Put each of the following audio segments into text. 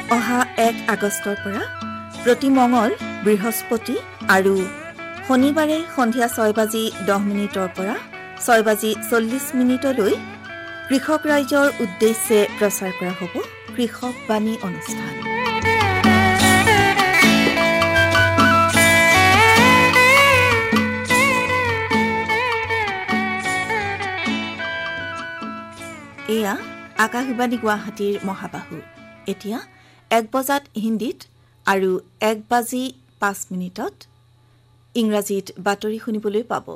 অহা 1 আগষ্টৰ পৰা প্ৰতি মঙল, বৃহস্পতি আৰু শনিবাৰে সন্ধিয়া 6:10 পৰা 6:40 কৃষক ৰাইজৰ উদ্দেশ্যে প্ৰচাৰ কৰা হ'ব কৃষক বাণী অনুষ্ঠান। এয়া আকাশবাণী গুৱাহাটীৰ মহাবাহু। এতিয়া 1 বজাত হিন্দীত আৰু 1:05 ইংৰাজীত বাতৰি শুনিবলৈ পাব।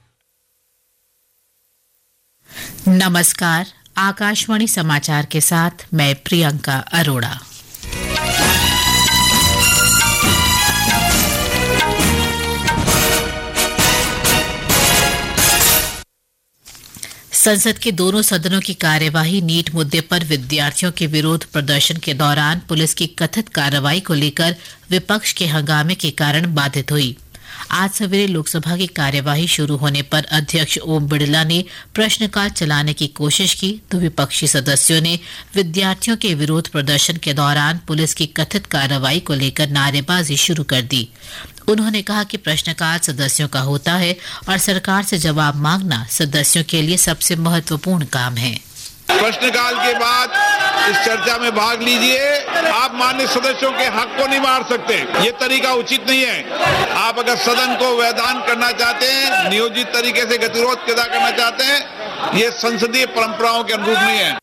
नमस्कार, आकाशवाणी समाचार के साथ मैं प्रियंका अरोड़ा। संसद के दोनों सदनों की कार्यवाही नीट मुद्दे पर विद्यार्थियों के विरोध प्रदर्शन के दौरान पुलिस की कथित कार्रवाई को लेकर विपक्ष के हंगामे के कारण बाधित हुई। आज सवेरे लोकसभा की कार्यवाही शुरू होने पर अध्यक्ष ओम बिड़ला ने प्रश्नकाल चलाने की कोशिश की तो विपक्षी सदस्यों ने विद्यार्थियों के विरोध प्रदर्शन के दौरान पुलिस की कथित कार्रवाई को लेकर नारेबाजी शुरू कर दी। उन्होंने कहा कि प्रश्नकाल सदस्यों का होता है और सरकार से जवाब मांगना सदस्यों के लिए सबसे महत्वपूर्ण काम है। प्रश्नकाल के बाद इस चर्चा में भाग लीजिए। आप माननीय सदस्यों के हक को नहीं मार सकते, ये तरीका उचित नहीं है। आप अगर सदन को वैधान करना चाहते हैं, नियोजित तरीके से गतिरोध पैदा करना चाहते हैं, ये संसदीय परंपराओं के अनुरूप नहीं है।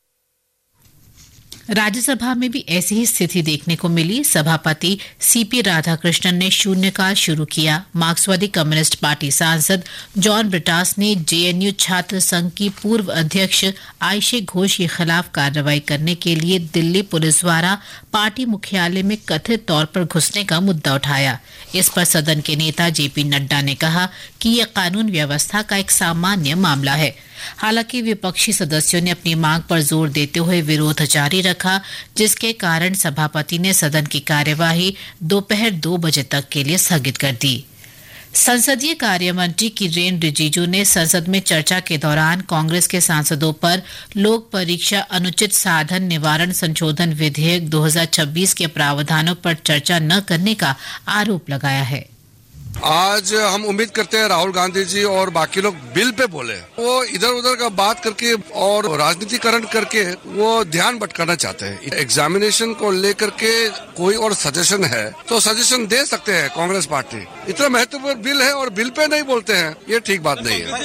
राज्यसभा में भी ऐसी ही स्थिति देखने को मिली। सभापति सीपी राधाकृष्णन ने शून्यकाल शुरू किया। मार्क्सवादी कम्युनिस्ट पार्टी सांसद जॉन ब्रिटास ने जेएनयू छात्र संघ की पूर्व अध्यक्ष आयशे घोष के खिलाफ कार्रवाई करने के लिए दिल्ली पुलिस द्वारा पार्टी मुख्यालय में कथित तौर पर घुसने का मुद्दा उठाया। इस पर सदन के नेता जेपी नड्डा ने कहा कि यह कानून व्यवस्था का एक सामान्य मामला है। हालांकि विपक्षी सदस्यों ने अपनी मांग पर जोर देते हुए विरोध जारी रखा, जिसके कारण सभापति ने सदन की कार्यवाही दोपहर 2 बजे तक के लिए स्थगित कर दी। संसदीय कार्य मंत्री किरेन रिजिजू ने संसद में चर्चा के दौरान कांग्रेस के सांसदों पर लोक परीक्षा अनुचित साधन निवारण संशोधन विधेयक 2026 के प्रावधानों पर चर्चा न करने का आरोप लगाया है। आज हम उम्मीद करते हैं राहुल गांधी जी और बाकी लोग बिल पे बोले। वो इधर उधर का बात करके और राजनीतिकरण करके वो ध्यान भटकाना चाहते हैं। एग्जामिनेशन को लेकर के कोई और सजेशन है तो सजेशन दे सकते हैं कांग्रेस पार्टी। इतना महत्वपूर्ण बिल है और बिल पे नहीं बोलते हैं, ये ठीक बात नहीं है।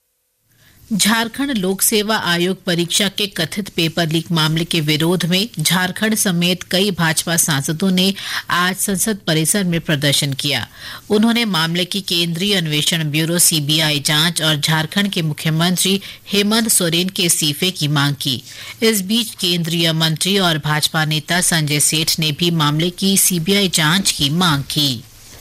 झारखंड लोक सेवा आयोग परीक्षा के कथित पेपर लीक मामले के विरोध में झारखंड समेत कई भाजपा सांसदों ने आज संसद परिसर में प्रदर्शन किया। उन्होंने मामले की केंद्रीय अन्वेषण ब्यूरो सीबीआई जांच और झारखंड के मुख्यमंत्री हेमंत सोरेन के इस्तीफे की मांग की। इस बीच केंद्रीय मंत्री और भाजपा नेता संजय सेठ ने भी मामले की सीबीआई जांच की मांग की।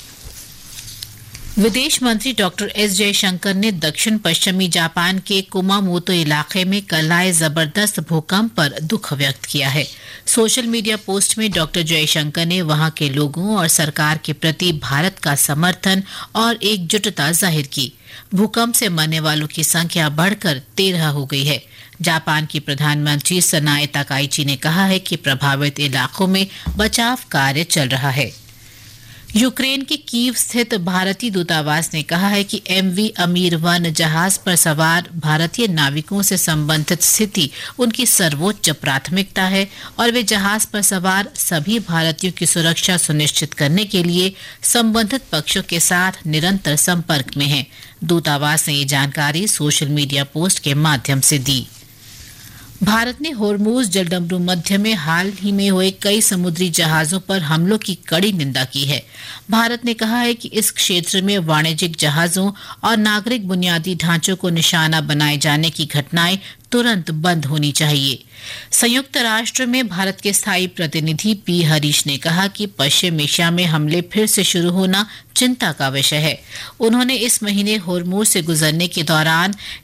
विदेश मंत्री डॉक्टर एस जयशंकर ने दक्षिण पश्चिमी जापान के कुमामोतो इलाके में कल आए जबरदस्त भूकंप पर दुख व्यक्त किया है। सोशल मीडिया पोस्ट में डॉक्टर जयशंकर ने वहां के लोगों और सरकार के प्रति भारत का समर्थन और एकजुटता जाहिर की। भूकंप से मरने वालों की संख्या बढ़कर 13 हो गई है। जापान की प्रधानमंत्री सनाए ताकाइची ने कहा है कि प्रभावित इलाकों में बचाव कार्य चल रहा है। यूक्रेन के कीव स्थित भारतीय दूतावास ने कहा है कि एमवी अमीर वन जहाज पर सवार भारतीय नाविकों से संबंधित स्थिति उनकी सर्वोच्च प्राथमिकता है और वे जहाज पर सवार सभी भारतीयों की सुरक्षा सुनिश्चित करने के लिए संबंधित पक्षों के साथ निरंतर संपर्क में हैं। दूतावास ने ये जानकारी सोशल मीडिया पोस्ट के माध्यम से दी। भारत ने होर्मुज जलडमरू मध्य में हाल ही में हुए कई समुद्री जहाजों पर हमलों की कड़ी निंदा की है। भारत ने कहा है कि इस क्षेत्र में वाणिज्यिक जहाजों और नागरिक बुनियादी ढांचों को निशाना बनाए जाने की घटनाएं तुरंत बंद होनी चाहिए। संयुक्त राष्ट्र में भारत के स्थायी प्रतिनिधि पी हरीश ने कहा कि पश्चिम एशिया में हमले फिर से शुरू होना चिंता का विषय है। उन्होंने इस महीने होर्मुज से गुजरने के दौरान